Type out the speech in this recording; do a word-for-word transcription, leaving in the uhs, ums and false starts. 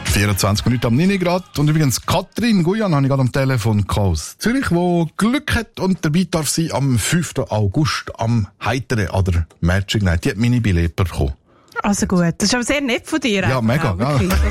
vierundzwanzig Minuten am neun Grad. Und übrigens, Katrin Guyan habe ich gerade am Telefon aus Zürich, die Glück hat und dabei darf sie am fünften August am Heiteren an der Magic Night. Die hat meine Billette bekommen. Also gut, das ist aber sehr nett von dir. Ja, mega. Ja.